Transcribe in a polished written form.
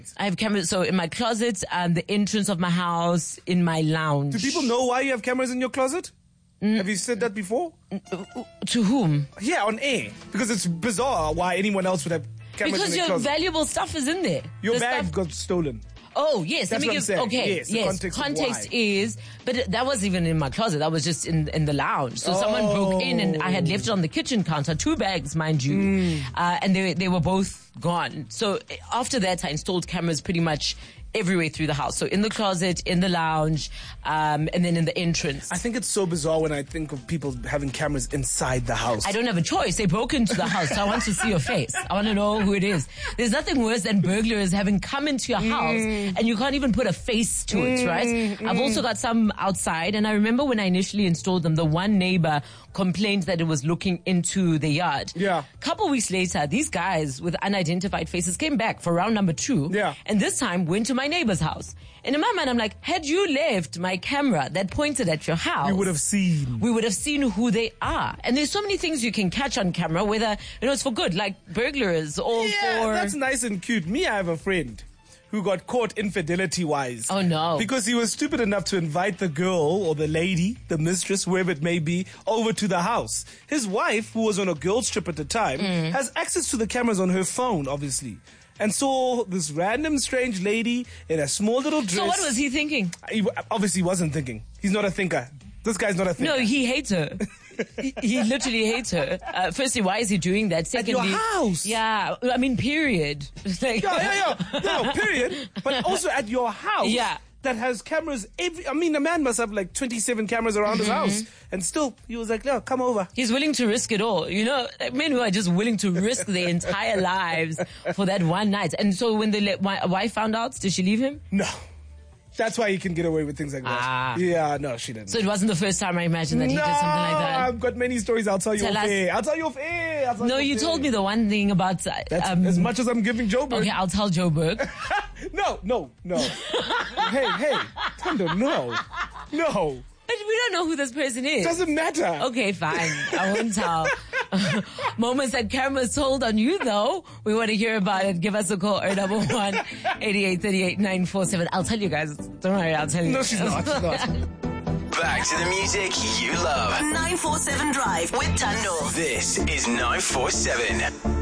I have cameras, so in my closet, the entrance of my house, in my lounge. Do people know why you have cameras in your closet? Have you said that before? To whom? Yeah, on air. Because it's bizarre why anyone else would have cameras Because in their your closet. valuable stuff is in there. Your The bag stuff- got stolen. Oh, yes. That's what I'm saying. Okay. Yes, the context of why. is, but that wasn't even in my closet. That was just in the lounge. So someone broke in and I had left it on the kitchen counter, 2 bags, mind you. And they were both gone. So after that, I installed cameras pretty much everywhere through the house. So in the closet, in the lounge, and then in the entrance. I think it's so bizarre when I think of people having cameras inside the house. I don't have a choice. They broke into the house. So I want to see your face. I want to know who it is. There's nothing worse than burglars having come into your house and you can't even put a face to it, right? I've also got some outside, and I remember when I initially installed them, the one neighbor complained that it was looking into the yard. Yeah. Couple weeks later, these guys with unidentified faces came back for round number 2. Yeah. And this time went to my neighbor's house. And in my mind, I'm like, had you left my camera that pointed at your house, You would have seen. we would have seen who they are. And there's so many things you can catch on camera, whether, it's for good, like burglars or for... That's nice and cute. Me, I have a friend who got caught infidelity-wise. Oh, no. Because he was stupid enough to invite the girl or the lady, the mistress, whoever it may be, over to the house. His wife, who was on a girls' trip at the time, has access to the cameras on her phone, obviously. And saw this random strange lady in a small little dress. So what was he thinking? He obviously wasn't thinking. He's not a thinker. This guy's not a thinker. No, he hates her. he literally hates her. Firstly, why is he doing that? Secondly, your house? Yeah, I mean, period. Like, Yeah. No, period. But also at your house. Yeah. That has cameras a man must have like 27 cameras around his house. And still, he was like, no, come over. He's willing to risk it all. Men who are just willing to risk their entire lives for that one night. And so when the wife found out, did she leave him? No. That's why he can get away with things like that. Ah. Yeah, no, she didn't. So it wasn't the first time, I imagine, that he did something like that. I've got many stories. I'll tell you Tell off us. air. I'll tell you off air. No, you told me the one thing about... That's as much as I'm giving Joe Berg. Okay, I'll tell Joe Berg. No. Hey, Thunder, no. But we don't know who this person is. Doesn't matter. Okay, fine. I won't tell. Moments that cameras told on you, though. We want to hear about it. Give us a call, 011 8838 947. I'll tell you guys. Don't worry, I'll tell you. No, she's not. Back to the music you love. 947 Drive with Tando. This is 947.